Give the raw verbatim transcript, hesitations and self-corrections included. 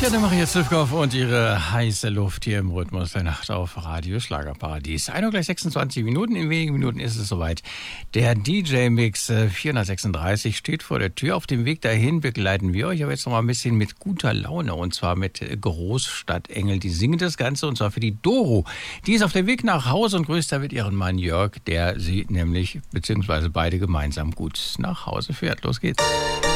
Tatjana Maria Zivkow und ihre heiße Luft hier im Rhythmus der Nacht auf Radio Schlagerparadies. ein Uhr gleich sechsundzwanzig Minuten, in wenigen Minuten ist es soweit. Der D J-Mix vierhundertsechsunddreißig steht vor der Tür. Auf dem Weg dahin begleiten wir euch aber jetzt noch mal ein bisschen mit guter Laune und zwar mit Großstadtengel. Die singen das Ganze und zwar für die Doro. Die ist auf dem Weg nach Hause und grüßt damit ihren Mann Jörg, der sie nämlich, beziehungsweise beide gemeinsam gut nach Hause fährt. Los geht's.